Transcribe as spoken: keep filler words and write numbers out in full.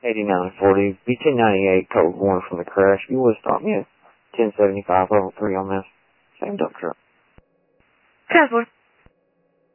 eighty-nine forty, B ten ninety-eight, code one from the crash. You would stop me at ten seventy-five, level three on this. Same dump truck. ten four.